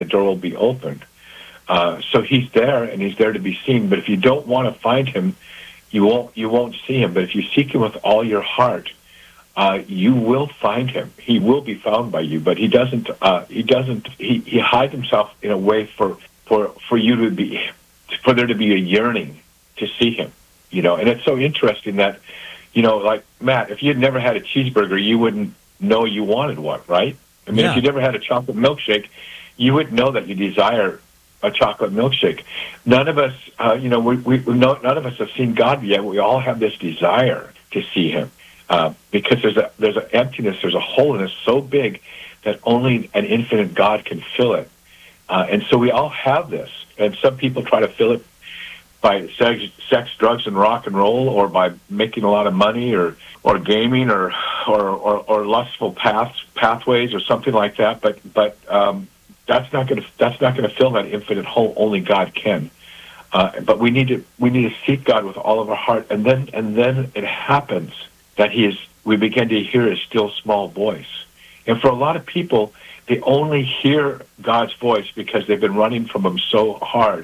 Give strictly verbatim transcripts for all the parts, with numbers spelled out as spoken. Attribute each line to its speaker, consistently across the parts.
Speaker 1: the door will be opened. Uh, so he's there, and he's there to be seen. But if you don't want to find him, you won't you won't see him. But if you seek him with all your heart, uh, you will find him. He will be found by you. But he doesn't. Uh, he doesn't. He, he hides himself in a way for, for for you to be, for there to be a yearning to see him. You know, and it's so interesting that, you know, like Matt, if you had never had a cheeseburger, you wouldn't know you wanted one, right? I mean,
Speaker 2: yeah.
Speaker 1: if you never had a chocolate milkshake, you wouldn't know that you desire a chocolate milkshake. None of us, uh, you know, we, we, we no, none of us have seen God yet. We all have this desire to see him uh, because there's a there's an emptiness, there's a holiness so big that only an infinite God can fill it. Uh, and so we all have this. And some people try to fill it by sex, sex, drugs, and rock and roll, or by making a lot of money, or or gaming, or or, or, or lustful paths, pathways, or something like that. But but um, that's not going to that's not going to fill that infinite hole. Only God can. Uh, but we need to we need to seek God with all of our heart, and then and then it happens that He is. We begin to hear His still small voice. And for a lot of people, they only hear God's voice because they've been running from Him so hard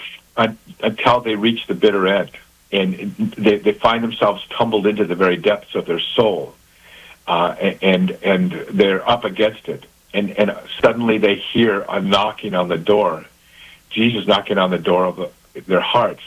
Speaker 1: until they reach the bitter end, and they, they find themselves tumbled into the very depths of their soul, uh, and and they're up against it, and and suddenly they hear a knocking on the door, Jesus knocking on the door of the, their hearts,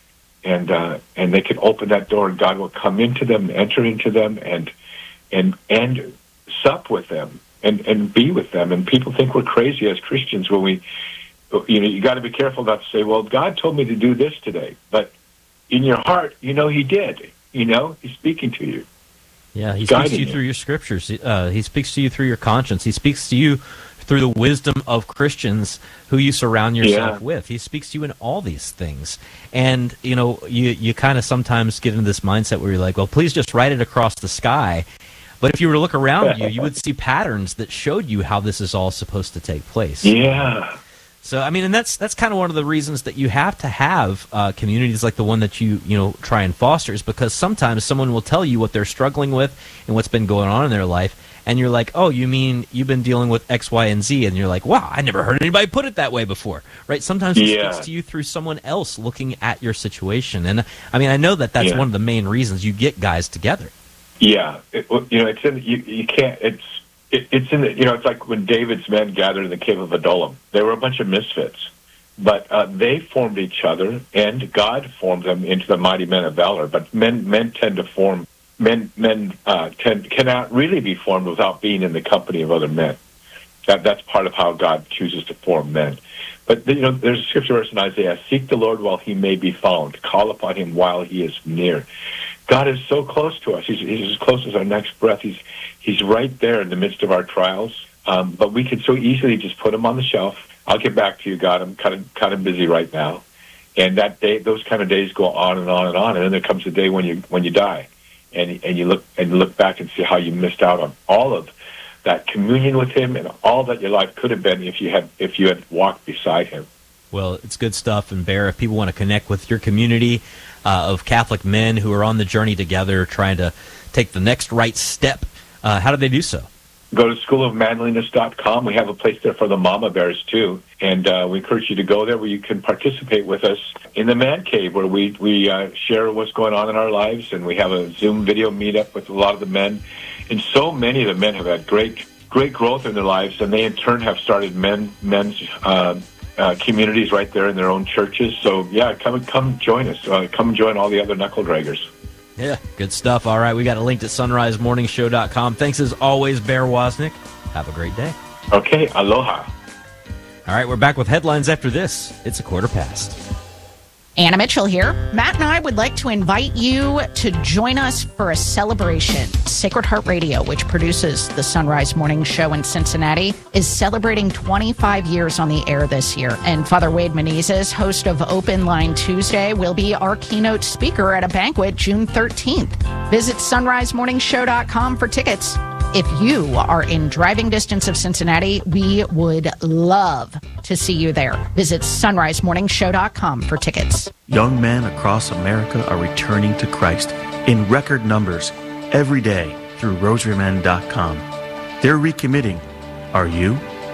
Speaker 1: and uh, and they can open that door, and God will come into them, enter into them, and and and sup with them, and and be with them. And people think we're crazy as Christians when we. You know, you got to be careful not to say, well, God told me to do this today. But in your heart, you know He did. You know, He's speaking to you.
Speaker 2: Yeah, He speaks to you, you through your scriptures. Uh, he speaks to you through your conscience. He speaks to you through the wisdom of Christians who you surround yourself
Speaker 1: yeah.
Speaker 2: with. He speaks to you in all these things. And, you know, you, you kind of sometimes get into this mindset where you're like, well, please just write it across the sky. But if you were to look around you, you would see patterns that showed you how this is all supposed to take place.
Speaker 1: Yeah.
Speaker 2: So, I mean, and that's that's kind of one of the reasons that you have to have uh, communities like the one that you, you know, try and foster, is because sometimes someone will tell you what they're struggling with and what's been going on in their life, and you're like, oh, you mean you've been dealing with X, Y, and Z, and you're like, wow, I never heard anybody put it that way before, right? Sometimes it
Speaker 1: yeah.
Speaker 2: speaks to you through someone else looking at your situation. And, I mean, I know that that's
Speaker 1: yeah.
Speaker 2: one of the main reasons you get guys together.
Speaker 1: Yeah. It, you know, it's in, you, you can't, it's, It, it's in the, you know, it's like when David's men gathered in the cave of Adullam. They were a bunch of misfits, but uh, they formed each other, and God formed them into the mighty men of valor. But men, men tend to form, men, men uh, tend cannot really be formed without being in the company of other men. That that's part of how God chooses to form men. But you know, there's a scripture verse in Isaiah: "Seek the Lord while He may be found; call upon Him while He is near." God is so close to us. He's, he's as close as our next breath. He's He's right there in the midst of our trials. Um, but we can so easily just put Him on the shelf. I'll get back to you, God. I'm kind of kind of busy right now. And that day, those kind of days go on and on and on. And then there comes a day when you when you die, and and you look and you look back and see how you missed out on all of that communion with Him and all that your life could have been if you had if you had walked beside Him.
Speaker 2: Well, it's good stuff. And Bear, if people want to connect with your community uh, of Catholic men who are on the journey together, trying to take the next right step, uh, how do they do so?
Speaker 1: Go to school of manliness dot com. We have a place there for the mama bears, too. And uh, we encourage you to go there where you can participate with us in the Man Cave, where we, we uh, share what's going on in our lives. And we have a Zoom video meetup with a lot of the men. And so many of the men have had great great growth in their lives. And they, in turn, have started men men's uh, uh, communities right there in their own churches. So, yeah, come come join us. Uh, come join all the other knuckle draggers.
Speaker 2: Yeah, good stuff. All right, we got a link to sunrise morning show dot com. Thanks as always, Bear Wozniak. Have a great day.
Speaker 1: Okay, aloha.
Speaker 2: All right, we're back with headlines after this. It's a quarter past.
Speaker 3: Anna Mitchell here. Matt and I would like to invite you to join us for a celebration. Sacred Heart Radio, which produces the Sunrise Morning Show in Cincinnati, is celebrating twenty-five years on the air this year. And Father Wade Menezes, host of Open Line Tuesday, will be our keynote speaker at a banquet June thirteenth. Visit sunrise morning show dot com for tickets. If you are in driving distance of Cincinnati, we would love to see you there. Visit sunrise morning show dot com for tickets.
Speaker 4: Young men across America are returning to Christ in record numbers every day through rosary men dot com. They're recommitting. Are you?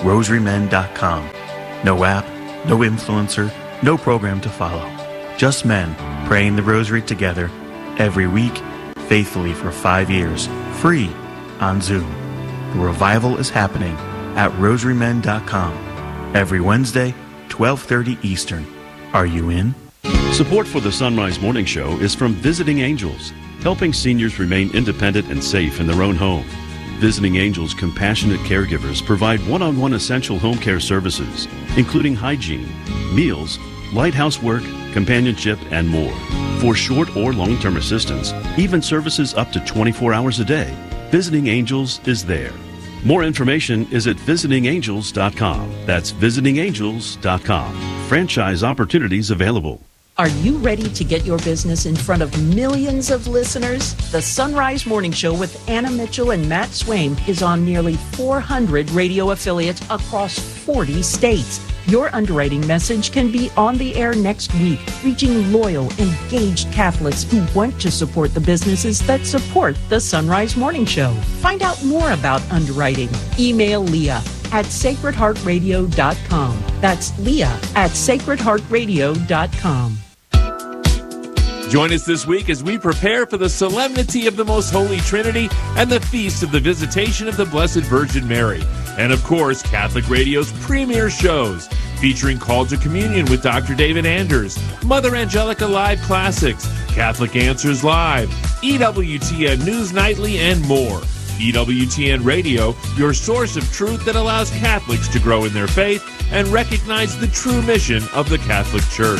Speaker 4: rosary men dot com. No app, no influencer, no program to follow. Just men praying the rosary together every week, faithfully for five years, free on Zoom. The revival is happening at rosary men dot com every Wednesday, twelve thirty Eastern. Are you in?
Speaker 5: Support for the Sunrise Morning Show is from Visiting Angels, helping seniors remain independent and safe in their own home. Visiting Angels compassionate caregivers provide one-on-one essential home care services, including hygiene, meals, light housework, companionship, and more. For short or long-term assistance, even services up to twenty-four hours a day, Visiting Angels is there. More information is at visiting angels dot com. That's visiting angels dot com. Franchise opportunities available.
Speaker 6: Are you ready to get your business in front of millions of listeners? The Sunrise Morning Show with Anna Mitchell and Matt Swaim is on nearly four hundred radio affiliates across forty states. Your underwriting message can be on the air next week, reaching loyal, engaged Catholics who want to support the businesses that support the Sunrise Morning Show. Find out more about underwriting. Email Leah at sacred heart radio dot com. That's Leah at sacred heart radio dot com.
Speaker 7: Join us this week as we prepare for the solemnity of the Most Holy Trinity and the Feast of the Visitation of the Blessed Virgin Mary. And of course, Catholic Radio's premier shows, featuring Call to Communion with Doctor David Anders, Mother Angelica Live Classics, Catholic Answers Live, E W T N News Nightly, and more. E W T N Radio, your source of truth that allows Catholics to grow in their faith and recognize the true mission of the Catholic Church.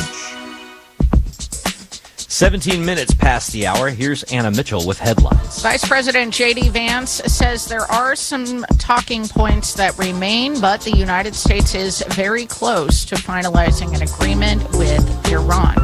Speaker 2: seventeen minutes past the hour. Here's Anna Mitchell with headlines.
Speaker 3: Vice President J D. Vance says there are some talking points that remain, but the United States is very close to finalizing an agreement with Iran.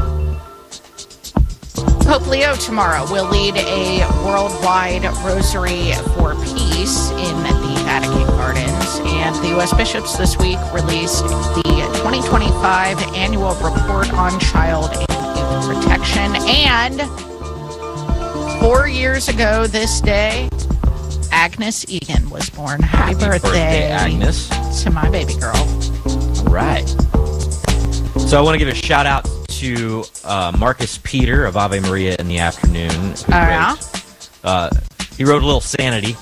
Speaker 3: Pope Leo tomorrow will lead a worldwide rosary for peace in the Vatican Gardens, and the U S bishops this week released the twenty twenty-five annual report on child and youth protection. And four years ago this day, Agnes Egan was born. Happy,
Speaker 2: Happy
Speaker 3: birthday,
Speaker 2: birthday, Agnes,
Speaker 3: to my baby girl.
Speaker 2: All right. So I want to give a shout out to uh, Marcus Peter of Ave Maria in the Afternoon. Who
Speaker 3: Oh, yeah?
Speaker 2: wrote, uh, he wrote a little Sanity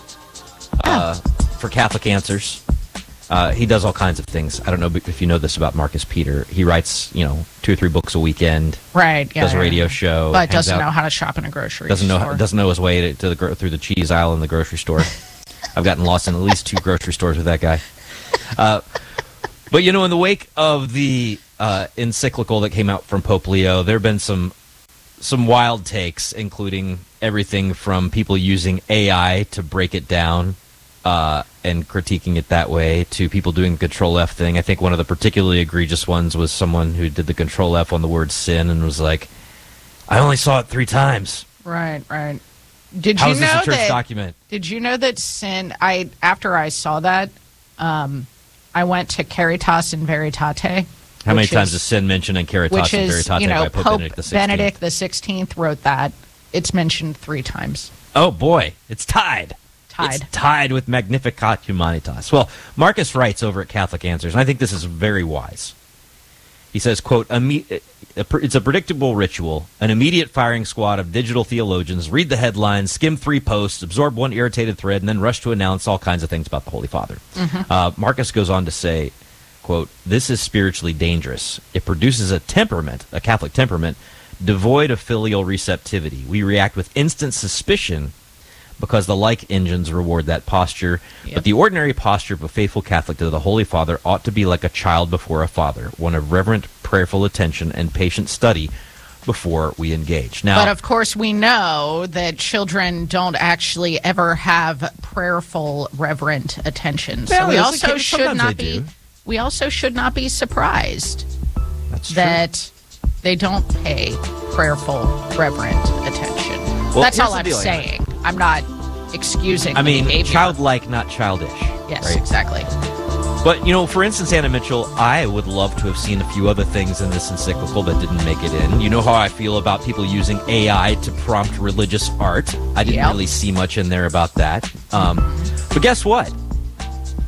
Speaker 2: uh,
Speaker 3: Oh.
Speaker 2: for Catholic Answers. Uh, he does all kinds of things. I don't know if you know this about Marcus Peter. He writes, you know, two or three books a weekend.
Speaker 3: Right, yeah.
Speaker 2: Does a
Speaker 3: yeah.
Speaker 2: radio show.
Speaker 3: But
Speaker 2: hangs
Speaker 3: doesn't
Speaker 2: out-
Speaker 3: know how to shop in a grocery
Speaker 2: doesn't know
Speaker 3: store.
Speaker 2: doesn't know his way to, to the gro- through the cheese aisle in the grocery store. I've gotten lost in at least two grocery stores with that guy. Uh, but you know, in the wake of the uh, encyclical that came out from Pope Leo, there have been some some wild takes, including everything from people using A I to break it down uh, and critiquing it that way, to people doing Control F thing. I think one of the particularly egregious ones was someone who did the Control F on the word sin and was like, "I only saw it three times."
Speaker 3: Right, right. Did
Speaker 2: How
Speaker 3: you
Speaker 2: is this
Speaker 3: know
Speaker 2: a church
Speaker 3: that?
Speaker 2: document?
Speaker 3: Did you know that sin? I after I saw that, um, I went to Caritas in Veritate.
Speaker 2: How many
Speaker 3: which
Speaker 2: times
Speaker 3: is-
Speaker 2: is sin mentioned in Caritas
Speaker 3: Which
Speaker 2: and
Speaker 3: is,
Speaker 2: Veritate
Speaker 3: you know,
Speaker 2: by Pope,
Speaker 3: Pope
Speaker 2: Benedict the sixteenth?
Speaker 3: Benedict the sixteenth wrote that. It's mentioned three times.
Speaker 2: Oh boy, it's tied.
Speaker 3: Tied.
Speaker 2: It's tied with Magnificat Humanitas. Well, Marcus writes over at Catholic Answers, and I think this is very wise. He says, quote, "Imme- it's a predictable ritual, an immediate firing squad of digital theologians read the headlines, skim three posts, absorb one irritated thread, and then rush to announce all kinds of things about the Holy Father."
Speaker 3: Mm-hmm.
Speaker 2: Uh, Marcus goes on to say, quote, "This is spiritually dangerous. It produces a temperament, a Catholic temperament, devoid of filial receptivity. We react with instant suspicion because the like engines reward that posture.
Speaker 3: Yep.
Speaker 2: But the ordinary posture of a faithful Catholic to the Holy Father ought to be like a child before a father, one of reverent, prayerful attention and patient study before we engage." Now,
Speaker 3: But of course, we know that children don't actually ever have prayerful, reverent attention. So
Speaker 2: Well,
Speaker 3: we
Speaker 2: there's
Speaker 3: also
Speaker 2: occasion-
Speaker 3: should
Speaker 2: sometimes
Speaker 3: not
Speaker 2: they
Speaker 3: be.
Speaker 2: do.
Speaker 3: We also should not be surprised
Speaker 2: that's true.
Speaker 3: that they don't pay prayerful, reverent attention.
Speaker 2: Well,
Speaker 3: That's
Speaker 2: here's
Speaker 3: all
Speaker 2: the
Speaker 3: I'm
Speaker 2: deal, Anna.
Speaker 3: saying. I'm not excusing.
Speaker 2: I
Speaker 3: the
Speaker 2: mean,
Speaker 3: behavior.
Speaker 2: childlike, not childish.
Speaker 3: Yes,
Speaker 2: right?
Speaker 3: exactly.
Speaker 2: But, you know, for instance, Anna Mitchell, I would love to have seen a few other things in this encyclical that didn't make it in. You know how I feel about people using A I to prompt religious art. I didn't
Speaker 3: Yep.
Speaker 2: really see much in there about that. Um, but guess what?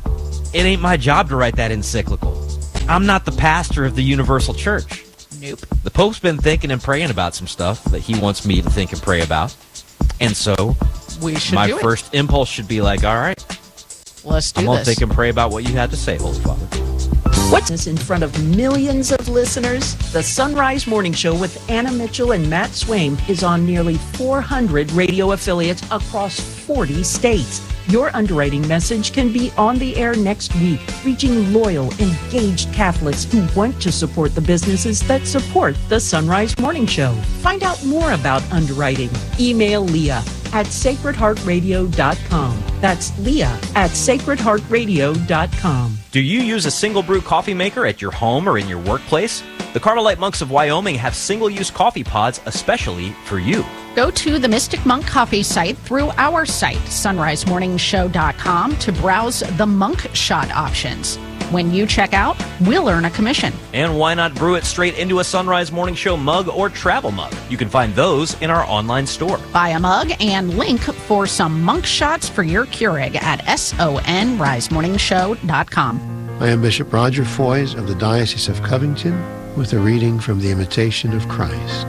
Speaker 2: it ain't my job to write that encyclical. I'm not the pastor of the Universal Church.
Speaker 3: Nope.
Speaker 2: The Pope's been thinking and praying about some stuff that he wants me to think and pray about. And so
Speaker 3: we should
Speaker 2: my
Speaker 3: do it.
Speaker 2: first impulse should be like, all right,
Speaker 3: let's do
Speaker 2: I'm going to
Speaker 3: this.
Speaker 2: think and pray about what you had to say, Holy Father.
Speaker 6: What's this in front of millions of listeners? The Sunrise Morning Show with Anna Mitchell and Matt Swaim is on nearly four hundred radio affiliates across forty states. Your underwriting message can be on the air next week, reaching loyal, engaged Catholics who want to support the businesses that support the Sunrise Morning Show. Find out more about underwriting. Email Leah at sacred heart radio dot com. That's Leah at sacred heart radio dot com.
Speaker 2: Do you use a single brew coffee maker at your home or in your workplace? The Carmelite Monks of Wyoming have single-use coffee pods especially for you.
Speaker 3: Go to the Mystic Monk Coffee site through our site, sunrise morning show dot com, to browse the Monk Shot options. When you check out, we'll earn a commission.
Speaker 2: And why not brew it straight into a Sunrise Morning Show mug or travel mug? You can find those in our online store.
Speaker 3: Buy a mug and link for some Monk Shots for your Keurig at sunrise morning show dot com.
Speaker 8: I am Bishop Roger Foys of the Diocese of Covington with a reading from the Imitation of Christ.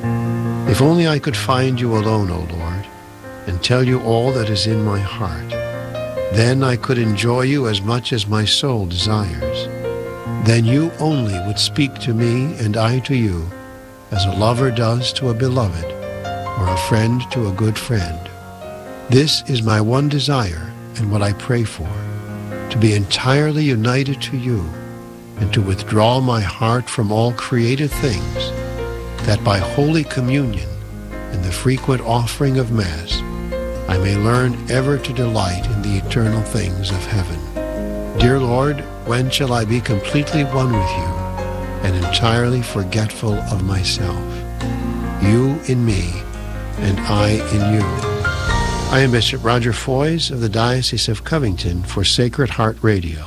Speaker 8: If only I could find you alone, O Lord, and tell you all that is in my heart. Then I could enjoy you as much as my soul desires. Then you only would speak to me and I to you, as a lover does to a beloved, or a friend to a good friend. This is my one desire and what I pray for, to be entirely united to you, and to withdraw my heart from all created things, that by Holy Communion and the frequent offering of Mass, I may learn ever to delight in the eternal things of heaven. Dear Lord, when shall I be completely one with you and entirely forgetful of myself? You in me and I in you. I am Bishop Roger Foys of the Diocese of Covington for Sacred Heart Radio.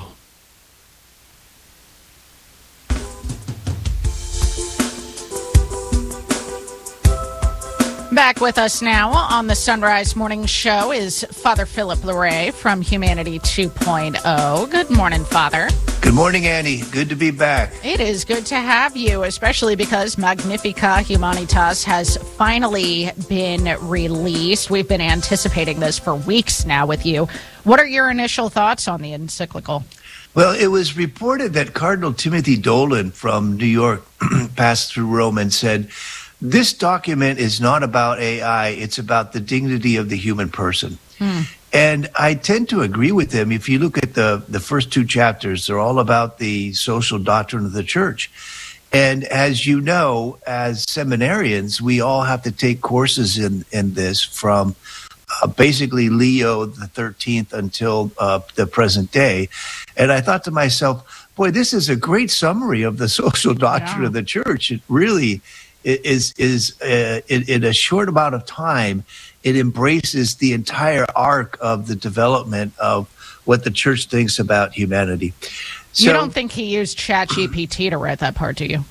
Speaker 3: Back with us now on the Sunrise Morning Show is Father Philip Larray from Humanity two point oh. Good morning, Father.
Speaker 9: Good morning, Annie. Good to be back.
Speaker 3: It is good to have you, especially because Magnificat Humanitas has finally been released. We've been anticipating this for weeks now with you. What are your initial thoughts on the encyclical?
Speaker 9: Well, it was reported that Cardinal Timothy Dolan from New York passed through Rome and said, this document is not about A I, it's about the dignity of the human person. Hmm. And I tend to agree with him. If you look at the, the first two chapters, they're all about the social doctrine of the church. And as you know, as seminarians, we all have to take courses in, in this from uh, basically Leo the thirteenth until uh, the present day. And I thought to myself, boy, this is a great summary of the social doctrine yeah. of the church. It really is, is uh, in, in a short amount of time, it embraces the entire arc of the development of what the church thinks about humanity. So,
Speaker 3: you don't think he used ChatGPT to write that part, do you?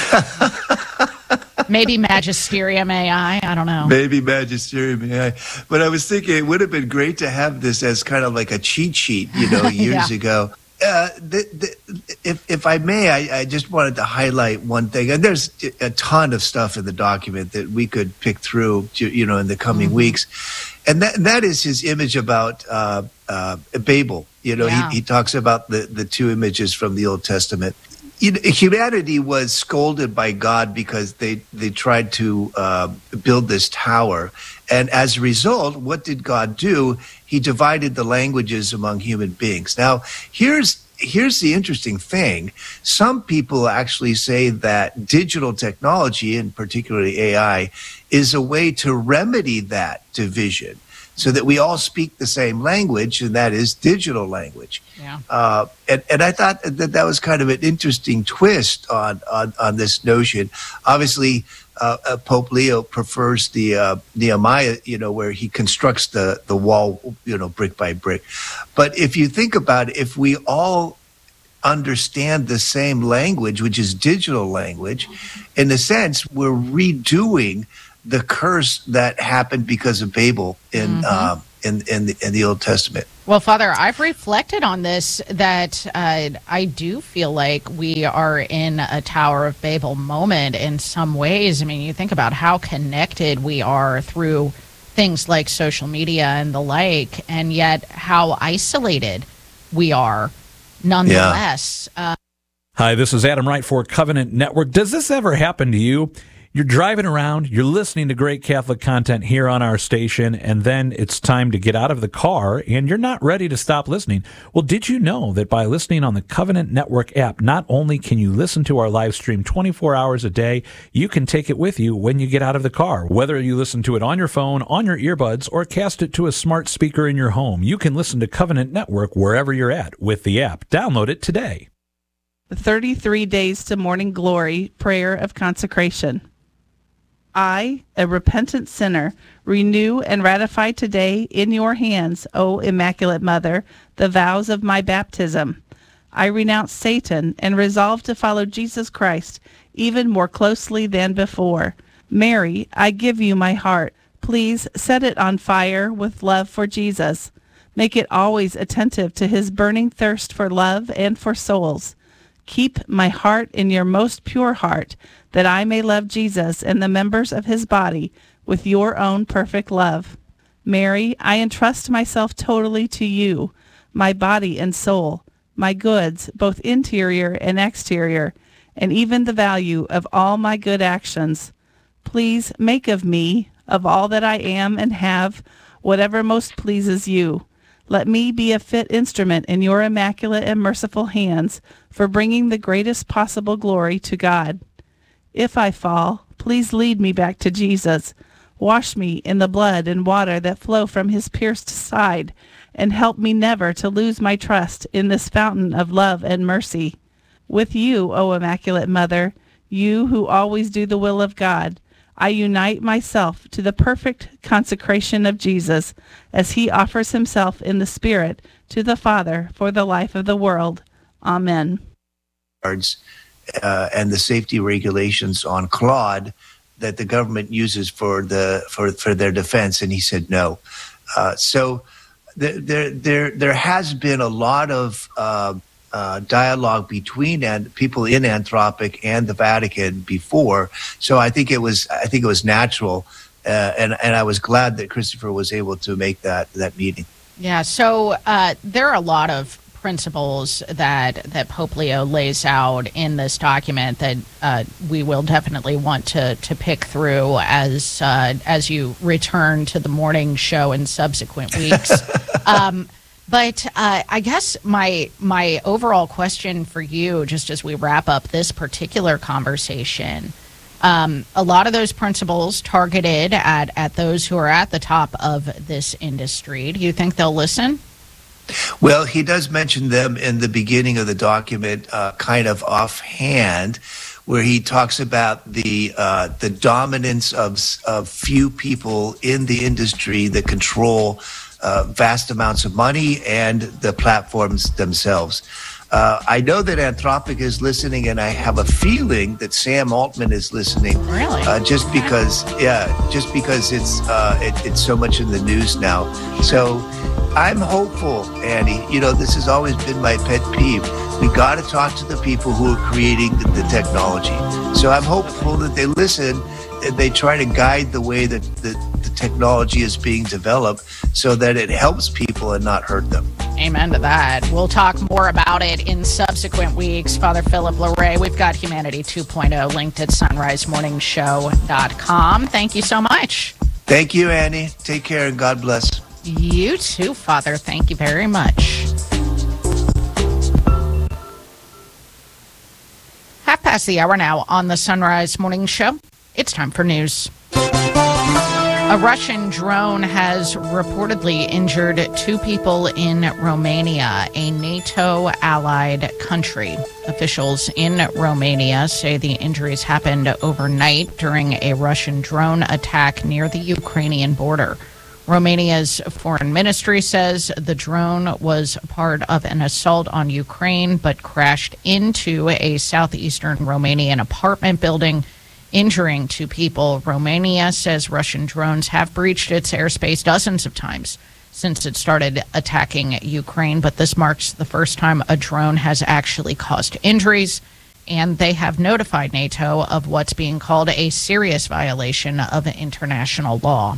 Speaker 3: Maybe Magisterium A I, I don't know.
Speaker 9: Maybe Magisterium A I. But I was thinking it would have been great to have this as kind of like a cheat sheet, you know, years yeah. ago. Uh, the, the, if, if I may, I, I just wanted to highlight one thing. And there's a ton of stuff in the document that we could pick through, you know, in the coming mm-hmm. weeks. And that that is his image about uh, uh, Babel. You know, yeah. he, he talks about the, the two images from the Old Testament. You know, humanity was scolded by God because they, they tried to uh, build this tower. And as a result, what did God do? He divided the languages among human beings. Now, here's here's the interesting thing. Some people actually say that digital technology, and particularly A I, is a way to remedy that division so that we all speak the same language, and that is digital language. Yeah. Uh, and, and I thought that that was kind of an interesting twist on, on, on this notion. Obviously, uh, uh, Pope Leo prefers the uh, Nehemiah, you know, where he constructs the, the wall, you know, brick by brick. But if you think about it, if we all understand the same language, which is digital language, in a sense, we're redoing the curse that happened because of Babel in mm-hmm. uh, in in the, in the Old Testament.
Speaker 3: Well, Father, I've reflected on this, that uh, I do feel like we are in a Tower of Babel moment in some ways. I mean, you think about how connected we are through things like social media and the like, and yet how isolated we are nonetheless. Yeah. Uh,
Speaker 10: Hi, this is Adam Wright for Covenant Network. Does this ever happen to you? You're driving around, you're listening to great Catholic content here on our station, and then it's time to get out of the car, and you're not ready to stop listening. Well, did you know that by listening on the Covenant Network app, not only can you listen to our live stream twenty-four hours a day, you can take it with you when you get out of the car. Whether you listen to it on your phone, on your earbuds, or cast it to a smart speaker in your home, you can listen to Covenant Network wherever you're at with the app. Download it today.
Speaker 11: The thirty-three Days to Morning Glory Prayer of Consecration. I, a repentant sinner, renew and ratify today in your hands, O Immaculate Mother, the vows of my baptism. I renounce Satan and resolve to follow Jesus Christ even more closely than before. Mary, I give you my heart. Please set it on fire with love for Jesus. Make it always attentive to his burning thirst for love and for souls. Keep my heart in your most pure heart, that I may love Jesus and the members of his body with your own perfect love. Mary, I entrust myself totally to you, my body and soul, my goods, both interior and exterior, and even the value of all my good actions. Please make of me, of all that I am and have, whatever most pleases you. Let me be a fit instrument in your immaculate and merciful hands for bringing the greatest possible glory to God. If I fall, please lead me back to Jesus. Wash me in the blood and water that flow from his pierced side, and help me never to lose my trust in this fountain of love and mercy. With you, O Immaculate Mother, you who always do the will of God, I unite myself to the perfect consecration of Jesus as he offers himself in the Spirit to the Father for the life of the world. Amen.
Speaker 9: Uh, and the safety regulations on Claude that the government uses for the for, for their defense, and he said no. Uh, so there there there there has been a lot of uh, Uh, dialogue between and people in Anthropic and the Vatican before, so I think it was I think it was natural, uh, and and I was glad that Christopher was able to make that that meeting.
Speaker 3: Yeah, so uh, there are a lot of principles that that Pope Leo lays out in this document that uh, we will definitely want to to pick through as uh, as you return to the morning show in subsequent weeks. um, But uh, I guess my my overall question for you, just as we wrap up this particular conversation, um, a lot of those principles targeted at, at those who are at the top of this industry. Do you think they'll listen?
Speaker 9: Well, he does mention them in the beginning of the document, uh, kind of offhand, where he talks about the uh, the dominance of, of few people in the industry that control Uh, vast amounts of money and the platforms themselves. Uh, I know that Anthropic is listening, and I have a feeling that Sam Altman is listening.
Speaker 3: Really?
Speaker 9: Uh, just because, yeah, just because it's uh, it, it's so much in the news now. So I'm hopeful, Annie. You know, this has always been my pet peeve. We got to talk to the people who are creating the, the technology. So I'm hopeful that they listen and they try to guide the way that the, the technology is being developed so that it helps people and not hurt them.
Speaker 3: Amen to that. We'll talk more about it in subsequent weeks. Father Philip Larray, we've got Humanity two point oh linked at sunrise morning show dot com. Thank you so much.
Speaker 9: Thank you, Annie. Take care and God bless.
Speaker 3: You too, Father. Thank you very much. Half past the hour now on the Sunrise Morning Show. It's time for news. A Russian drone has reportedly injured two people in Romania, a NATO-allied country. Officials in Romania say the injuries happened overnight during a Russian drone attack near the Ukrainian border. Romania's foreign ministry says the drone was part of an assault on Ukraine, but crashed into a southeastern Romanian apartment building, injuring two people. Romania says Russian drones have breached its airspace dozens of times since it started attacking Ukraine, but this marks the first time a drone has actually caused injuries, and they have notified NATO of what's being called a serious violation of international law.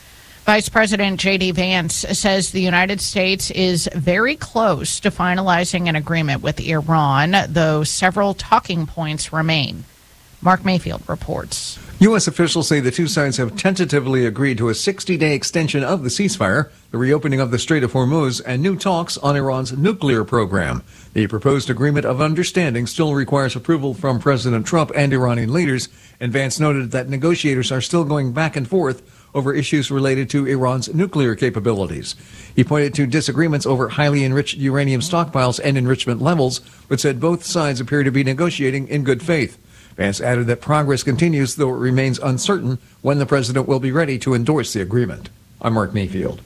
Speaker 3: Vice President J D Vance says the United States is very close to finalizing an agreement with Iran, though several talking points remain. Mark Mayfield reports.
Speaker 12: U S officials say the two sides have tentatively agreed to a sixty-day extension of the ceasefire, the reopening of the Strait of Hormuz, and new talks on Iran's nuclear program. The proposed agreement of understanding still requires approval from President Trump and Iranian leaders, and Vance noted that negotiators are still going back and forth over issues related to Iran's nuclear capabilities. He pointed to disagreements over highly enriched uranium stockpiles and enrichment levels, but said both sides appear to be negotiating in good faith. Vance added that progress continues, though it remains uncertain when the president will be ready to endorse the agreement. I'm Mark Mayfield.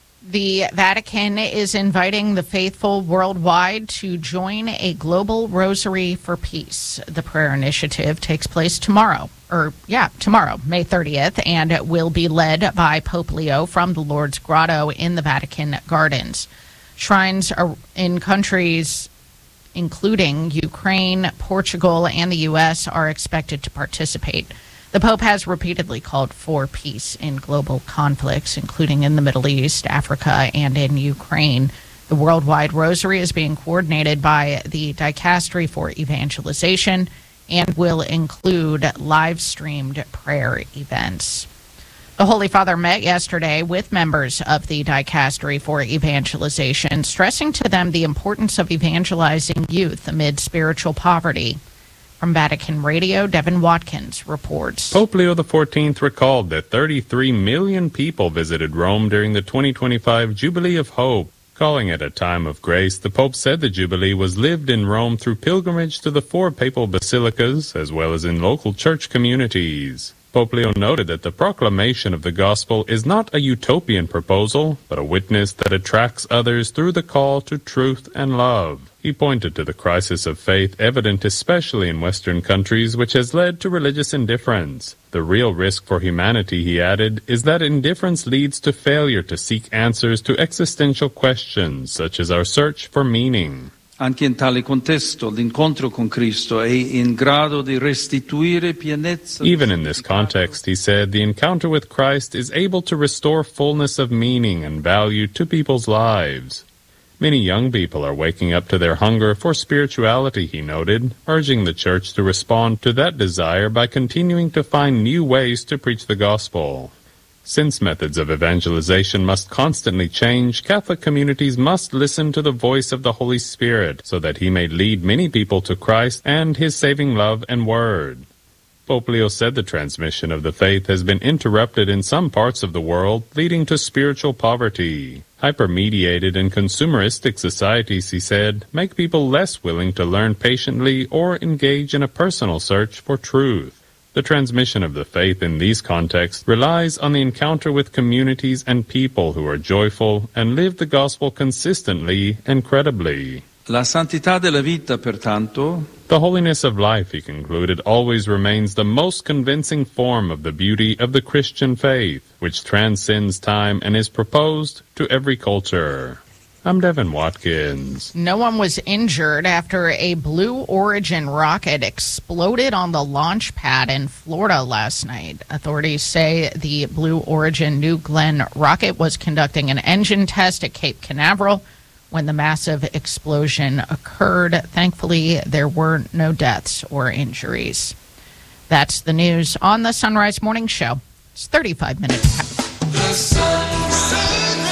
Speaker 3: The Vatican is inviting the faithful worldwide to join a global rosary for peace. The prayer initiative takes place tomorrow, or yeah, tomorrow, May thirtieth, and it will be led by Pope Leo from the Lourdes Grotto in the Vatican Gardens. Shrines are in countries including Ukraine, Portugal, and the U S are expected to participate. The Pope has repeatedly called for peace in global conflicts, including in the Middle East, Africa, and in Ukraine. The Worldwide Rosary is being coordinated by the Dicastery for Evangelization and will include live-streamed prayer events. The Holy Father met yesterday with members of the Dicastery for Evangelization, stressing to them the importance of evangelizing youth amid spiritual poverty. From Vatican Radio, Devin Watkins reports.
Speaker 13: Pope Leo the fourteenth recalled that thirty-three million people visited Rome during the twenty twenty-five Jubilee of Hope. Calling it a time of grace, the Pope said the Jubilee was lived in Rome through pilgrimage to the four papal basilicas, as well as in local church communities. Pope Leo noted that the proclamation of the gospel is not a utopian proposal, but a witness that attracts others through the call to truth and love. He pointed to the crisis of faith evident especially in Western countries, which has led to religious indifference. The real risk for humanity, he added, is that indifference leads to failure to seek answers to existential questions, such as our search for meaning.
Speaker 14: Anche in tale contesto, l'incontro con Cristo è in grado di restituire pienezza.
Speaker 13: Even in this context, he said, the encounter with Christ is able to restore fullness of meaning and value to people's lives. Many young people are waking up to their hunger for spirituality, he noted, urging the Church to respond to that desire by continuing to find new ways to preach the gospel. Since methods of evangelization must constantly change, Catholic communities must listen to the voice of the Holy Spirit so that he may lead many people to Christ and his saving love and word. Pope Leo said the transmission of the faith has been interrupted in some parts of the world, leading to spiritual poverty. Hypermediated and consumeristic societies, he said, make people less willing to learn patiently or engage in a personal search for truth. The transmission of the faith in these contexts relies on the encounter with communities and people who are joyful and live the gospel consistently and credibly.
Speaker 14: La santità della vita, pertanto,
Speaker 13: the holiness of life, he concluded, always remains the most convincing form of the beauty of the Christian faith, which transcends time and is proposed to every culture. I'm Devin Watkins.
Speaker 3: No one was injured after a Blue Origin rocket exploded on the launch pad in Florida last night. Authorities say the Blue Origin New Glenn rocket was conducting an engine test at Cape Canaveral when the massive explosion occurred. Thankfully, there were no deaths or injuries. That's the news on the Sunrise Morning Show. It's thirty-five minutes past.
Speaker 15: The Sunrise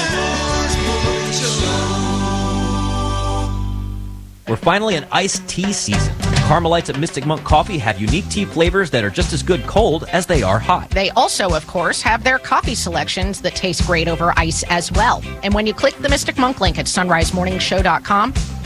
Speaker 15: Morning Show.
Speaker 2: We're finally in iced tea season. Carmelites at Mystic Monk Coffee have unique tea flavors that are just as good cold as they are hot.
Speaker 3: They also, of course, have their coffee selections that taste great over ice as well. And when you click the Mystic Monk link at sunrise morning show dot com,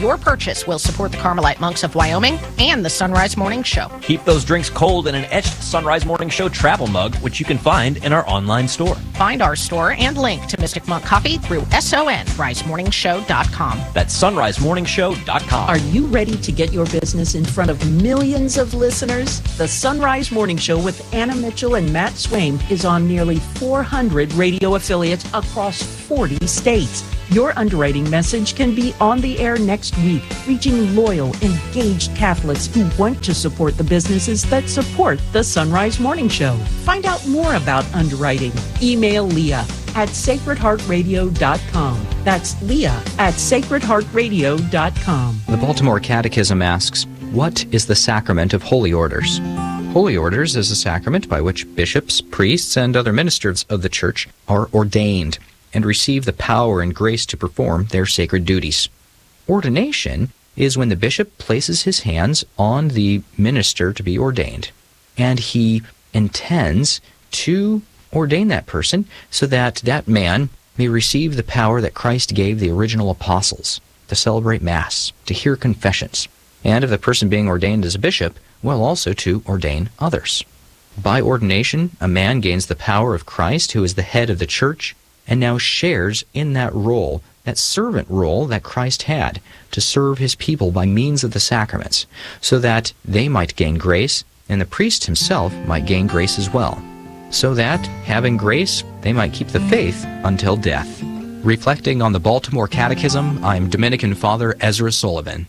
Speaker 3: Your purchase will support the Carmelite Monks of Wyoming and the Sunrise Morning Show.
Speaker 2: Keep those drinks cold in an etched Sunrise Morning Show travel mug, which you can find in our online store.
Speaker 3: Find our store and link to Mystic Monk Coffee through sunrise morning show dot com.
Speaker 2: That's sunrise morning show dot com.
Speaker 6: Are you ready to get your business in front of millions of listeners? The Sunrise Morning Show with Anna Mitchell and Matt Swaim is on nearly four hundred radio affiliates across forty states. Your underwriting message can be on the air next week, reaching loyal, engaged Catholics who want to support the businesses that support the Sunrise Morning Show. Find out more about underwriting. Email Leah at sacred heart radio dot com. That's Leah at sacred heart radio dot com.
Speaker 16: The Baltimore Catechism asks, what is the sacrament of holy orders? Holy orders is a sacrament by which bishops, priests, and other ministers of the church are ordained and receive the power and grace to perform their sacred duties. Ordination is when the bishop places his hands on the minister to be ordained, and he intends to ordain that person so that that man may receive the power that Christ gave the original apostles to celebrate Mass, to hear confessions, and if the person being ordained as a bishop, well, also to ordain others. By ordination, a man gains the power of Christ, who is the head of the church, and now shares in that role, that servant role that Christ had to serve his people by means of the sacraments, so that they might gain grace, and the priest himself might gain grace as well, so that, having grace, they might keep the faith until death. Reflecting on the Baltimore Catechism, I'm Dominican Father Ezra Sullivan.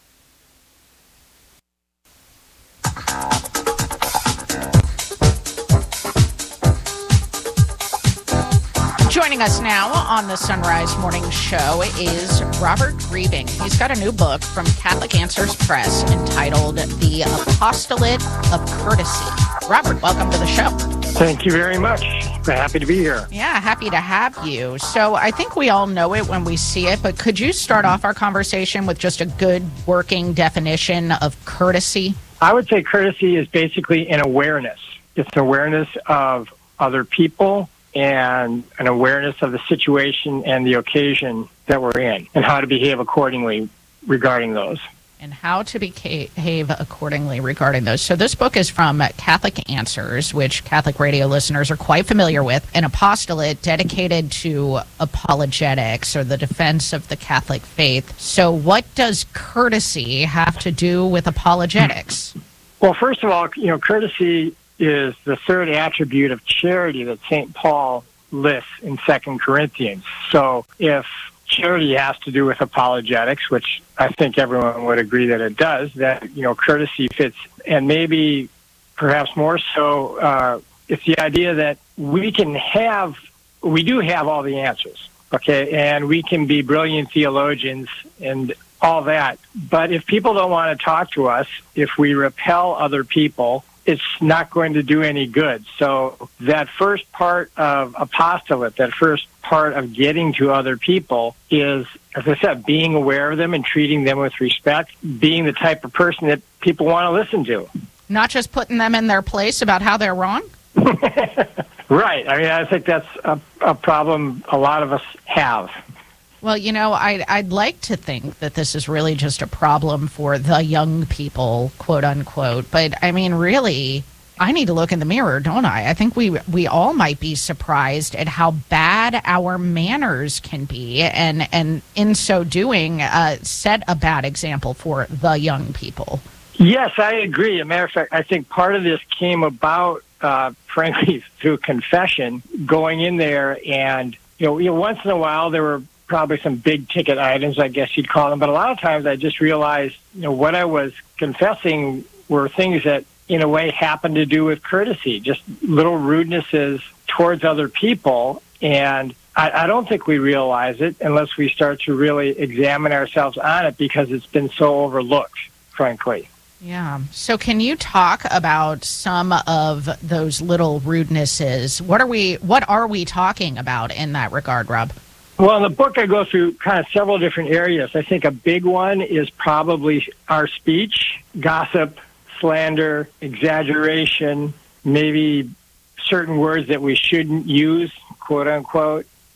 Speaker 3: Joining us now on the Sunrise Morning Show is Robert Griebing. He's got a new book from Catholic Answers Press entitled The Apostolate of Courtesy. Robert, welcome to the show.
Speaker 17: Thank you very much. We're happy to be here.
Speaker 3: Yeah, happy to have you. So I think we all know it when we see it, but could you start off our conversation with just a good working definition of courtesy?
Speaker 17: I would say courtesy is basically an awareness. It's an awareness of other people and an awareness of the situation and the occasion that we're in and how to behave accordingly regarding those.
Speaker 3: And how to behave accordingly regarding those. So this book is from Catholic Answers, which Catholic radio listeners are quite familiar with, an apostolate dedicated to apologetics or the defense of the Catholic faith. So what does courtesy have to do with apologetics?
Speaker 17: Well, first of all, you know, courtesy is the third attribute of charity that Saint Paul lists in Second Corinthians. So if charity has to do with apologetics, which I think everyone would agree that it does, that, you know, courtesy fits. And maybe perhaps more so, uh, it's the idea that we can have, we do have all the answers, okay? And we can be brilliant theologians and all that. But if people don't want to talk to us, if we repel other people, it's not going to do any good. So that first part of apostolate, that first part of getting to other people is, as I said, being aware of them and treating them with respect, being the type of person that people want to listen to.
Speaker 3: Not just putting them in their place about how they're wrong?
Speaker 17: Right. I mean, I think that's a, a problem a lot of us have.
Speaker 3: Well, you know, I'd, I'd like to think that this is really just a problem for the young people, quote unquote. But, I mean, really, I need to look in the mirror, don't I? I think we we all might be surprised at how bad our manners can be. And, and in so doing, uh, set a bad example for the young people.
Speaker 17: Yes, I agree. As a matter of fact, I think part of this came about, uh, frankly, through confession, going in there. And, you know, you know, once in a while there were probably some big ticket items, I guess you'd call them. But a lot of times I just realized, you know, what I was confessing were things that, in a way, happened to do with courtesy, just little rudenesses towards other people. And I, I don't think we realize it unless we start to really examine ourselves on it, because it's been so overlooked, frankly.
Speaker 3: Yeah. So can you talk about some of those little rudenesses? What are we, what are we talking about in that regard, Rob?
Speaker 17: Well, in the book, I go through kind of several different areas. I think a big one is probably our speech, gossip, slander, exaggeration, maybe certain words that we shouldn't use, quote unquote.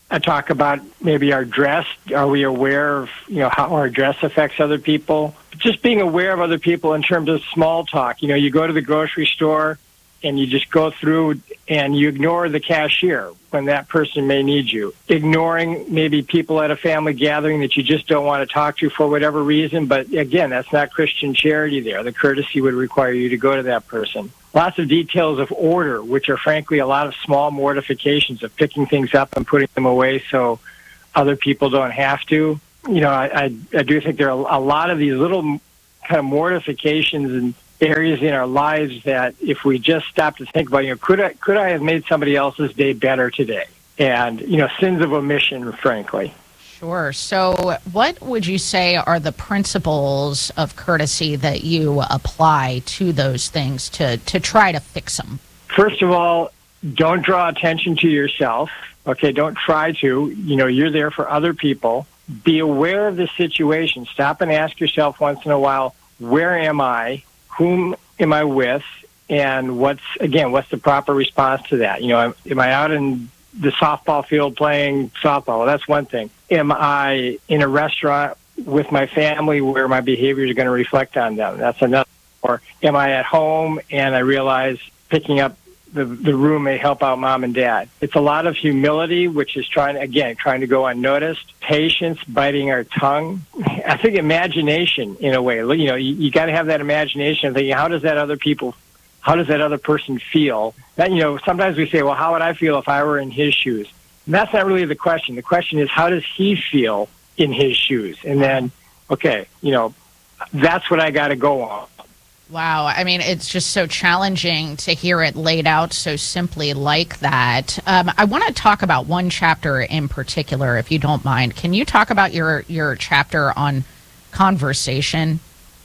Speaker 17: I talk about maybe our dress. Are we aware of, you know, how our dress affects other people? Just being aware of other people in terms of small talk. You know, you go to the grocery store and you just go through and you ignore the cashier when that person may need you. Ignoring maybe people at a family gathering that you just don't want to talk to for whatever reason. But again, that's not Christian charity there. The courtesy would require you to go to that person. Lots of details of order, which are frankly a lot of small mortifications of picking things up and putting them away so other people don't have to. You know, I, I, I do think there are a lot of these little kind of mortifications and areas in our lives that if we just stop to think about, you know, could I, could I have made somebody else's day better today? And, you know, sins of omission, frankly.
Speaker 3: Sure. So what would you say are the principles of courtesy that you apply to those things to, to try to fix them?
Speaker 17: First of all, don't draw attention to yourself. Okay, don't try to. You know, you're there for other people. Be aware of the situation. Stop and ask yourself once in a while, where am I? Whom am I with? And what's, again, what's the proper response to that? You know, am, am I out in the softball field playing softball? Well, that's one thing. Am I in a restaurant with my family where my behaviors are going to reflect on them? That's another. Or am I at home and I realize picking up the, the room may help out mom and dad? It's a lot of humility, which is trying, again, trying to go unnoticed. Patience, biting our tongue. I think imagination, in a way. You know, you, you got to have that imagination of thinking, how does that other people, how does that other person feel? That, you know, sometimes we say, well, how would I feel if I were in his shoes? And that's not really the question. The question is, how does he feel in his shoes? And then, okay, you know, that's what I got to go on.
Speaker 3: Wow. I mean, it's just so challenging to hear it laid out so simply like that. Um, I want to talk about one chapter in particular, if you don't mind. Can you talk about your, your chapter on conversation?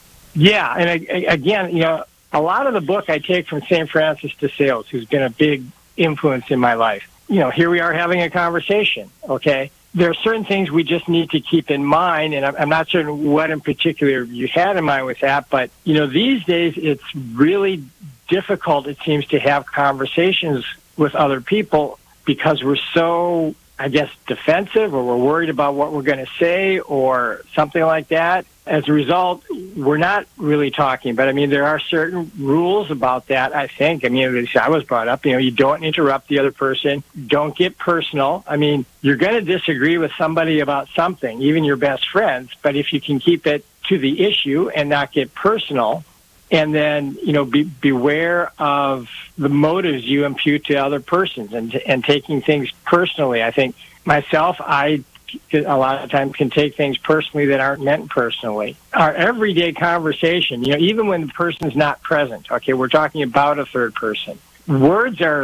Speaker 17: Yeah. And I, I, again, you know, a lot of the book I take from Saint Francis de Sales, who's been a big influence in my life. You know, here we are having a conversation, okay? There are certain things we just need to keep in mind, and I'm, I'm not certain what in particular you had in mind with that, but, you know, these days it's really difficult, it seems, to have conversations with other people because we're so, I guess, defensive, or we're worried about what we're going to say or something like that. As a result, we're not really talking. But, I mean, there are certain rules about that, I think. I mean, I was brought up, you know, you don't interrupt the other person. Don't get personal. I mean, you're going to disagree with somebody about something, even your best friends. But if you can keep it to the issue and not get personal, and then, you know, be, beware of the motives you impute to other persons and, and taking things personally. I think myself, I a lot of times can take things personally that aren't meant personally. Our everyday conversation, you know, even when the person's not present, okay, we're talking about a third person. Words are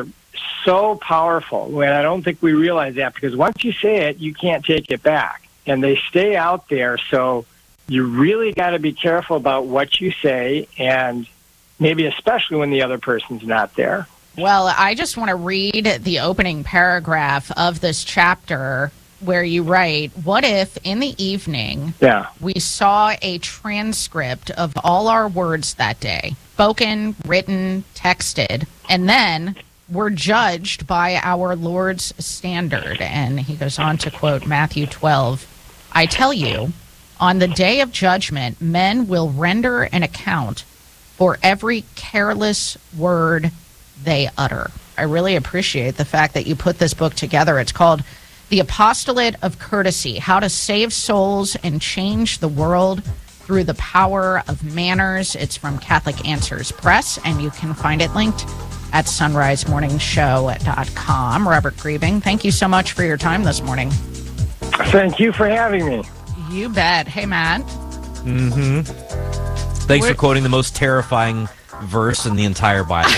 Speaker 17: so powerful, and I don't think we realize that, because once you say it, you can't take it back. And they stay out there, so you really got to be careful about what you say, and maybe especially when the other person's not there.
Speaker 3: Well, I just want to read the opening paragraph of this chapter where you write, what if in the evening
Speaker 17: yeah.
Speaker 3: we saw a transcript of all our words that day, spoken, written, texted, and then we're judged by our Lord's standard? And he goes on to quote Matthew twelve, I tell you, on the day of judgment, men will render an account for every careless word they utter. I really appreciate the fact that you put this book together. It's called The Apostolate of Courtesy, How to Save Souls and Change the World Through the Power of Manners. It's from Catholic Answers Press, and you can find it linked at sunrise morning show dot com. Robert Griebing, thank you so much for your time this morning.
Speaker 17: Thank you for having me.
Speaker 3: You bet. Hey, Matt.
Speaker 2: Mm-hmm. Thanks We're- for quoting the most terrifying verse in the entire Bible.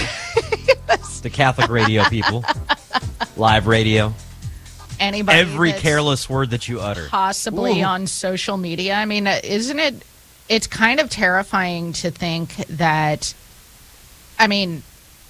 Speaker 2: The Catholic radio people. Live radio.
Speaker 3: Anybody
Speaker 2: Every careless word that you utter.
Speaker 3: Possibly
Speaker 2: Ooh.
Speaker 3: on social media. I mean, isn't it, it's kind of terrifying to think that, I mean,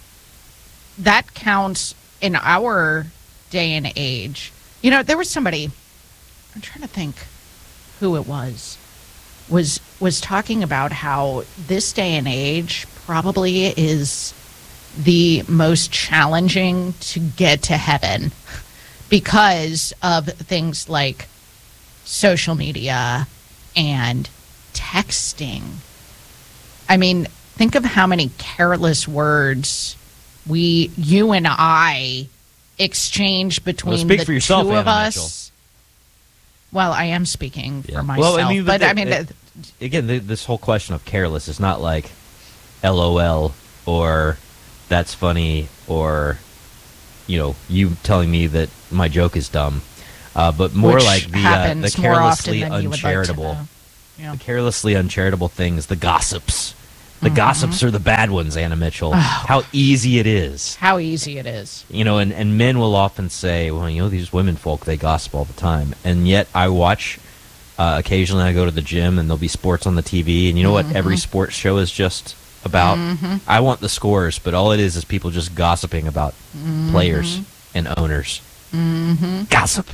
Speaker 3: that counts in our day and age. You know, there was somebody, I'm trying to think who it was, was, was talking about how this day and age probably is the most challenging to get to heaven. because of things like social media and texting. I mean, think of how many careless words we, you and I, exchange between
Speaker 2: well, speak
Speaker 3: the
Speaker 2: for yourself,
Speaker 3: two of
Speaker 2: Anna
Speaker 3: us.
Speaker 2: Mitchell.
Speaker 3: Well, I am speaking
Speaker 2: Yeah.
Speaker 3: for myself,
Speaker 2: Well, I mean,
Speaker 3: but
Speaker 2: the-
Speaker 3: I mean,
Speaker 2: it- again, the, this whole question of careless is not like LOL or that's funny or, you know, you telling me that my joke is dumb, uh, but more
Speaker 3: Which
Speaker 2: like the uh, the
Speaker 3: happens more
Speaker 2: carelessly
Speaker 3: often than you would like to
Speaker 2: uncharitable,
Speaker 3: know. Yeah.
Speaker 2: the carelessly uncharitable things, the gossips. The
Speaker 3: Mhm.
Speaker 2: gossips are the bad ones, Anna Mitchell. How easy it is.
Speaker 3: how easy it is.
Speaker 2: You know, and, and men will often say, well, you know, these women folk, they gossip all the time. And yet I watch, uh, occasionally I go to the gym and there'll be sports on the T V. And you know what every
Speaker 3: Mhm.
Speaker 2: sports show is just about?
Speaker 3: Mhm.
Speaker 2: I want the scores, but all it is is people just gossiping about
Speaker 3: Mhm.
Speaker 2: players and owners.
Speaker 3: Mm-hmm.
Speaker 2: Gossip.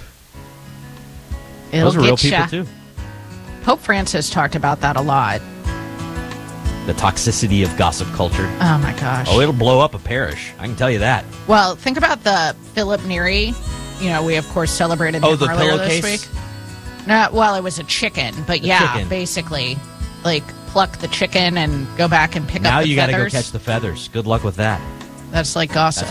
Speaker 3: It'll
Speaker 2: Those are real
Speaker 3: get ya.
Speaker 2: people, too.
Speaker 3: Pope Francis talked about that a lot.
Speaker 2: The toxicity of gossip culture.
Speaker 3: Oh, my gosh.
Speaker 2: Oh, it'll blow up a parish. I can tell you that.
Speaker 3: Well, think about the Philip Neri. You know, we, of course, celebrated
Speaker 2: Oh,
Speaker 3: him
Speaker 2: the
Speaker 3: earlier this
Speaker 2: pillowcase?
Speaker 3: week. No, well, it was a chicken, but
Speaker 2: The
Speaker 3: yeah,
Speaker 2: chicken.
Speaker 3: basically, like pluck the chicken and go back and pick
Speaker 2: Now
Speaker 3: up the
Speaker 2: you got to go
Speaker 3: feathers.
Speaker 2: catch the feathers. Good luck with that.
Speaker 3: That's like gossip.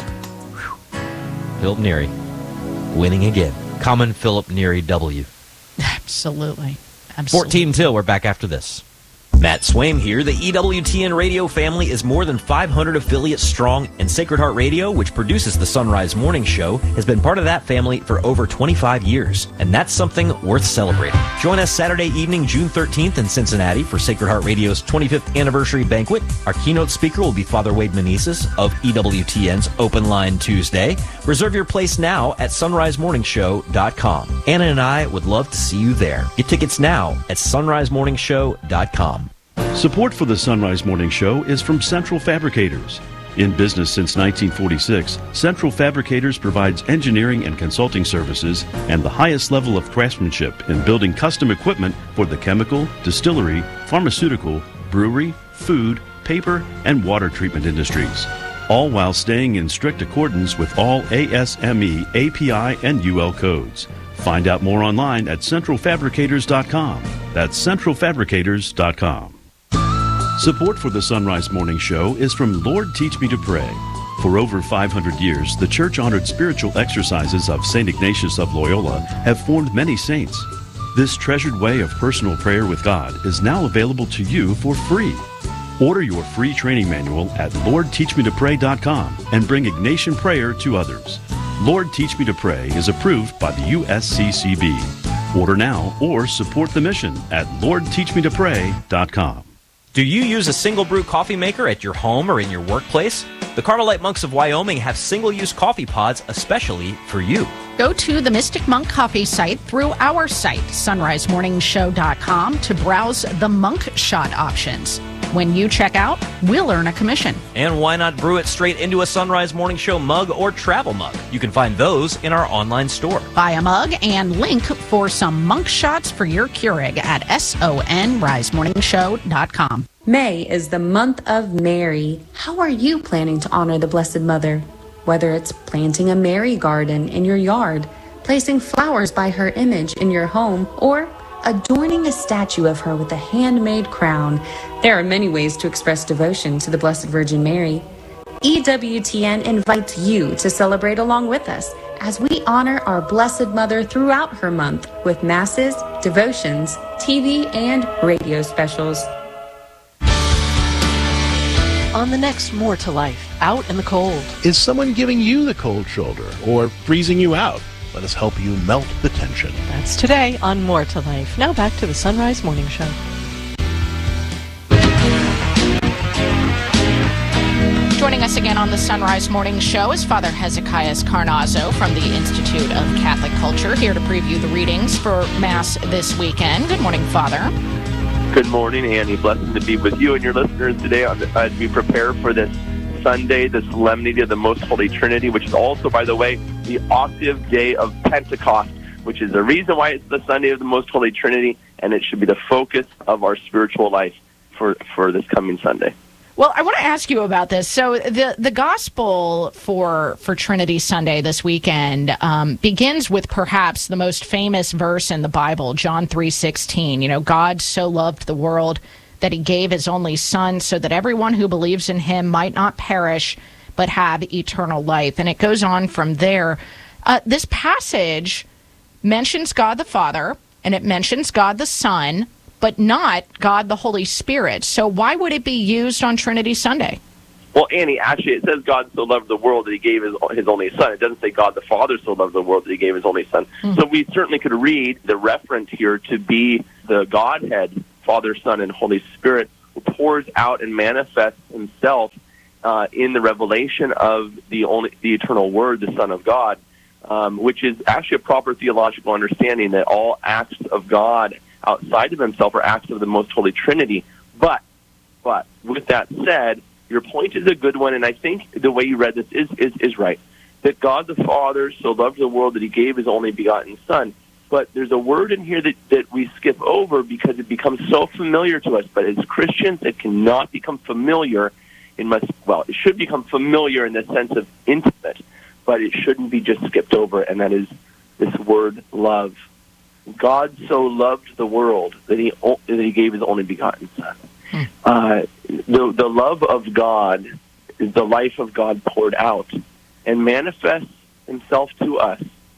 Speaker 2: Philip Neri winning again. Common Philip Neri W.
Speaker 3: Absolutely. Absolutely.
Speaker 2: fourteen till. We're back after this. Matt Swaim here. The E W T N radio family is more than five hundred affiliates strong, and Sacred Heart Radio, which produces the Sunrise Morning Show, has been part of that family for over twenty-five years, and that's something worth celebrating. Join us Saturday evening, June thirteenth in Cincinnati for Sacred Heart Radio's twenty-fifth anniversary banquet. Our keynote speaker will be Father Wade Meneses of E W T N's Open Line Tuesday. Reserve your place now at sunrise morning show dot com. Anna and I would love to see you there. Get tickets now at sunrise morning show dot com.
Speaker 5: Support for the Sunrise Morning Show is from Central Fabricators. In business since nineteen forty-six, Central Fabricators provides engineering and consulting services and the highest level of craftsmanship in building custom equipment for the chemical, distillery, pharmaceutical, brewery, food, paper, and water treatment industries, all while staying in strict accordance with all A S M E, A P I, and U L codes. Find out more online at central fabricators dot com. That's central fabricators dot com. Support for the Sunrise Morning Show is from Lord Teach Me to Pray. For over five hundred years, the church-honored spiritual exercises of Saint Ignatius of Loyola have formed many saints. This treasured way of personal prayer with God is now available to you for free. Order your free training manual at lord teach me to pray dot com and bring Ignatian prayer to others. Lord Teach Me to Pray is approved by the U S C C B. Order now or support the mission at lord teach me to pray dot com.
Speaker 2: Do you use a single brew coffee maker at your home or in your workplace? The Carmelite Monks of Wyoming have single-use coffee pods especially for you.
Speaker 3: Go to the Mystic Monk Coffee site through our site, sunrise morning show dot com, to browse the Monk Shot options. When you check out, we'll earn a commission.
Speaker 2: And why not brew it straight into a Sunrise Morning Show mug or travel mug? You can find those in our online store.
Speaker 3: Buy a mug and link for some Monk Shots for your Keurig at sunrise morning show dot com.
Speaker 18: May is the month of Mary. How are you planning to honor the Blessed Mother? Whether it's planting a Mary garden in your yard, placing flowers by her image in your home, or adorning a statue of her with a handmade crown, there are many ways to express devotion to the Blessed Virgin Mary. E W T N invites you to celebrate along with us as we honor our Blessed Mother throughout her month with masses, devotions, T V, and radio specials.
Speaker 19: On the next More to Life, out in the cold.
Speaker 20: Is someone giving you the cold shoulder or freezing you out? Let us help you melt the tension.
Speaker 19: That's today on More to Life. Now back to the Sunrise Morning Show.
Speaker 3: Joining us again on the Sunrise Morning Show is Father Hezekiah Carnazzo from the Institute of Catholic Culture, here to preview the readings for Mass this weekend. Good morning, Father.
Speaker 21: Good morning, Annie. Blessed to be with you and your listeners today on, as we prepare for this Sunday, the Solemnity of the Most Holy Trinity, which is also, by the way, the octave day of Pentecost, which is the reason why it's the Sunday of the Most Holy Trinity, and it should be the focus of our spiritual life for, for this coming Sunday.
Speaker 3: Well, I want to ask you about this. So the the gospel for for Trinity Sunday this weekend um, begins with perhaps the most famous verse in the Bible, John three sixteen. You know, God so loved the world that he gave his only son so that everyone who believes in him might not perish but have eternal life. And it goes on from there. Uh, this passage mentions God the Father and it mentions God the Son, but not God the Holy Spirit. So why would it be used on Trinity Sunday?
Speaker 21: Well, Annie, actually, it says God so loved the world that he gave his, his only son. It doesn't say God the Father so loved the world that he gave his only son. Mm-hmm. So we certainly could read the reference here to be the Godhead, Father, Son, and Holy Spirit, who pours out and manifests himself uh, in the revelation of the only the eternal Word, the Son of God, um, which is actually a proper theological understanding that all acts of God outside of himself are acts of the most holy Trinity. But, but with that said, your point is a good one, and I think the way you read this is, is, is right. That God the Father so loved the world that he gave his only begotten Son. But there's a word in here that, that we skip over because it becomes so familiar to us. But as Christians, it cannot become familiar in much, well, it should become familiar in the sense of intimate, but it shouldn't be just skipped over, and that is this word love. God so loved the world that he that he gave his only begotten Son. Hmm. Uh, the the love of God is the life of God poured out and manifests himself to us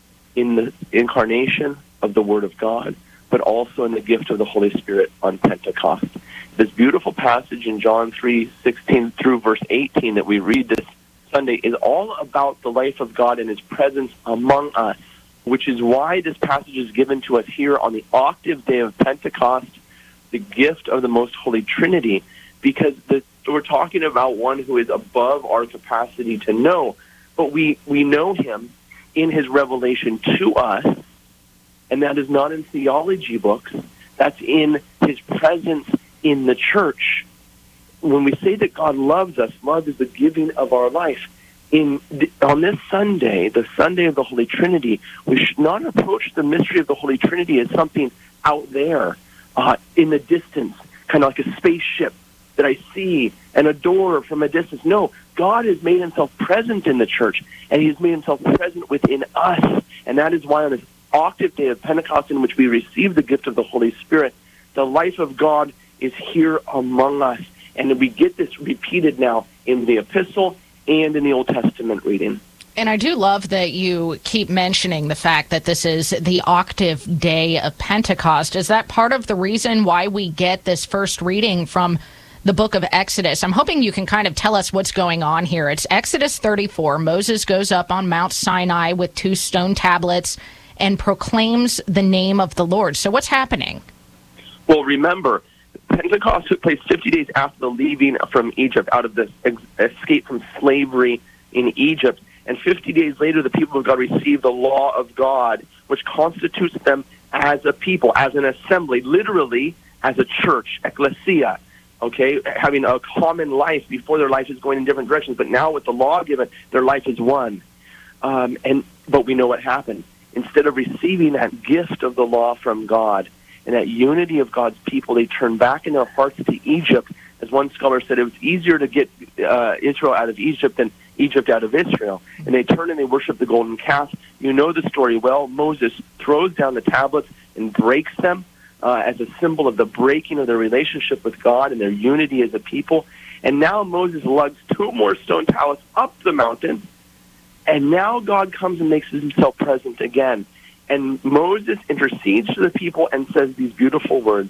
Speaker 21: in the incarnation of the Word of God, but also in the gift of the Holy Spirit on Pentecost. This beautiful passage in John three sixteen through verse eighteen that we read this Sunday is all about the life of God and his presence among us, which is why this passage is given to us here on the octave day of Pentecost, the gift of the most holy Trinity, because the, we're talking about one who is above our capacity to know, but we, we know him in his revelation to us, and that is not in theology books, that's in his presence in the church. When we say that God loves us, love is the giving of our life. In the, on this Sunday, the Sunday of the Holy Trinity, we should not approach the mystery of the Holy Trinity as something out there, uh, in the distance, kind of like a spaceship that I see and adore from a distance. No, God has made himself present in the church, and he has made himself present within us. And that is why on this octave day of Pentecost in which we receive the gift of the Holy Spirit, the life of God is here among us. And we get this repeated now in the epistle and in the Old Testament reading.
Speaker 3: And I do love that you keep mentioning the fact that this is the octave day of Pentecost. Is that part of the reason why we get this first reading from the book of Exodus? I'm hoping you can kind of tell us what's going on here. It's Exodus thirty-four. Moses goes up on Mount Sinai with two stone tablets and proclaims the name of the Lord. So what's happening?
Speaker 21: Well, remember, Pentecost took place fifty days after the leaving from Egypt, out of the ex- escape from slavery in Egypt. And fifty days later, the people of God received the law of God, which constitutes them as a people, as an assembly, literally as a church, ecclesia, okay, having a common life before their life is going in different directions. But now with the law given, their life is one. Um, and but we know what happened. Instead of receiving that gift of the law from God, and that unity of God's people, they turned back in their hearts to Egypt. As one scholar said, it was easier to get uh, Israel out of Egypt than Egypt out of Israel. And they turn and they worship the golden calf. You know the story well. Moses throws down the tablets and breaks them uh, as a symbol of the breaking of their relationship with God and their unity as a people. And now Moses lugs two more stone tablets up the mountain. And now God comes and makes himself present again. And Moses intercedes to the people and says these beautiful words,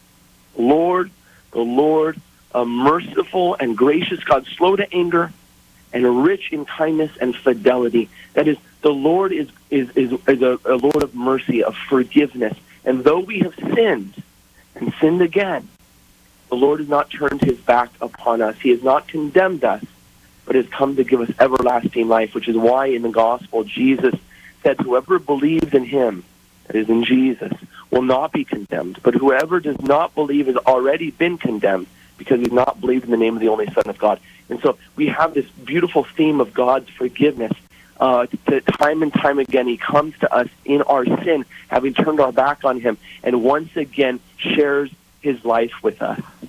Speaker 21: Lord, the Lord, a merciful and gracious God, slow to anger and rich in kindness and fidelity. That is, the Lord is, is, is, is a, a Lord of mercy, of forgiveness. And though we have sinned and sinned again, the Lord has not turned his back upon us. He has not condemned us, but has come to give us everlasting life, which is why in the gospel Jesus said, whoever believes in him, that is in Jesus, will not be condemned. But whoever does not believe has already been condemned because he's not believed in the name of the only Son of God. And so we have this beautiful theme of God's forgiveness. Uh, that time and time again he comes to us in our sin, having turned our back on him, and once again shares his life with us.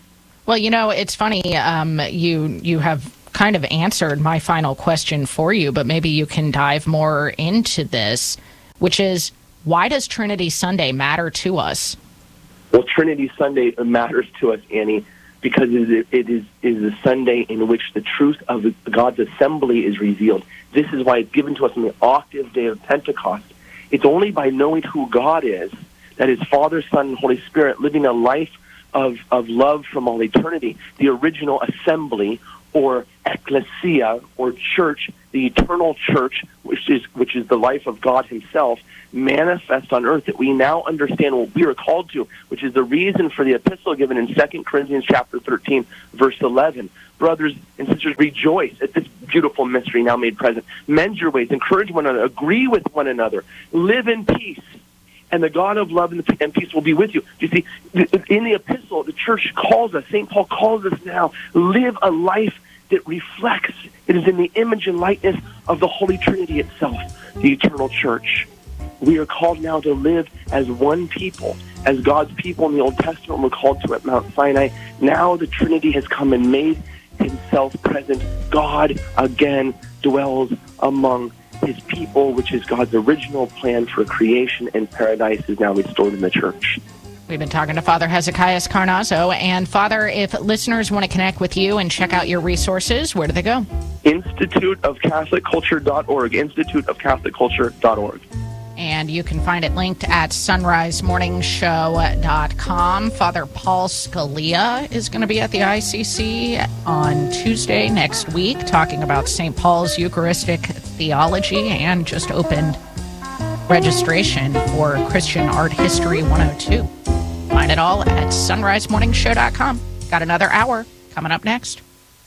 Speaker 3: Well, you know, it's funny. Um, you you have kind of answered my final question for you, but maybe you can dive more into this, which is, why does Trinity Sunday matter to us?
Speaker 21: Well, Trinity Sunday matters to us, Annie, because it is, it is is a Sunday in which the truth of God's assembly is revealed. This is why it's given to us on the octave day of Pentecost. It's only by knowing who God is, that is Father, Son, and Holy Spirit, living a life of, of love from all eternity, the original assembly, or ecclesia, or church, the eternal church, which is which is the life of God himself, manifest on earth, that we now understand what we are called to, which is the reason for the epistle given in Second Corinthians chapter thirteen, verse eleven. Brothers and sisters, rejoice at this beautiful mystery now made present. Mend your ways, encourage one another, agree with one another, live in peace, and the God of love and peace will be with you. You see, in the epistle, the church calls us, Saint Paul calls us now, live a life that reflects, it is in the image and likeness of the Holy Trinity itself, the eternal church. We are called now to live as one people, as God's people in the Old Testament were called to at Mount Sinai. Now the Trinity has come and made himself present. God again dwells among his people, which is God's original plan for creation and paradise is now restored in the church.
Speaker 3: We've been talking to Father Hezekiah Carnazzo. And Father, if listeners want to connect with you and check out your resources, where do they go?
Speaker 21: Institute of Catholic Culture dot org, Institute of Catholic Culture dot org.
Speaker 3: And you can find it linked at sunrise morning show dot com. Father Paul Scalia is going to be at the I C C on Tuesday next week talking about Saint Paul's Eucharistic theology, and just opened registration for Christian Art History one oh two. Find it all at sunrise morning show dot com. Got another hour coming up next.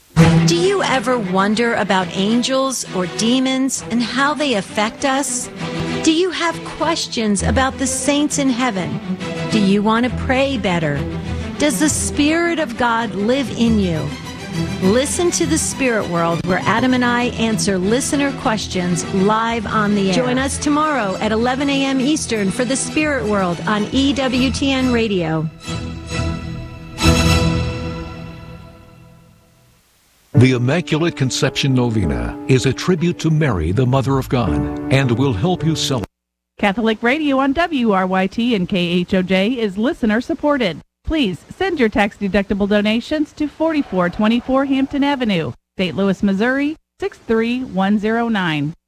Speaker 1: Do you ever wonder about angels or demons and how they affect us? Do you have questions about the saints in heaven? Do you want to pray better? Does the Spirit of God live in you? Listen to The Spirit World, where Adam and I answer listener questions live on the air. Join us tomorrow at eleven a.m. Eastern for The Spirit World on E W T N Radio.
Speaker 22: The Immaculate Conception Novena is a tribute to Mary, the Mother of God, and will help you celebrate.
Speaker 11: Catholic Radio on W R Y T and K H O J is listener supported. Please send your tax-deductible donations to forty-four twenty-four Hampton Avenue, Saint Louis, Missouri, six three one zero nine.